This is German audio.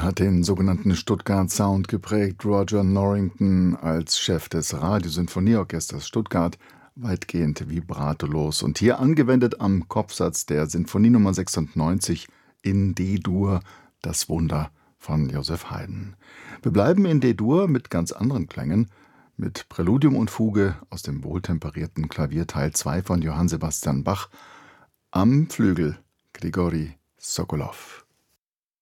hat den sogenannten Stuttgart-Sound geprägt. Roger Norrington als Chef des Radiosinfonieorchesters Stuttgart, weitgehend vibratolos und hier angewendet am Kopfsatz der Sinfonie Nummer 96 in D-Dur, das Wunder von Joseph Haydn. Wir bleiben in D-Dur mit ganz anderen Klängen, mit Präludium und Fuge aus dem wohltemperierten Klavier Teil 2 von Johann Sebastian Bach, am Flügel Grigori Sokolow.